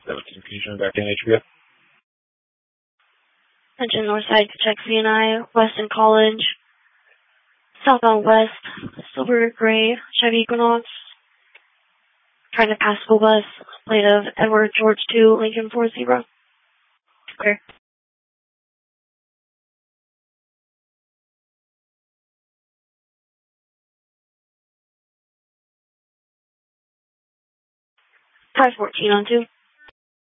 17. Can you turn back in HBF? Attention Northside to check CNI, Weston College, southbound west, silver gray, Chevy Equinox, trying to pass school bus, plate of Edward George 2, Lincoln 40. Clear. Car 14 on 2.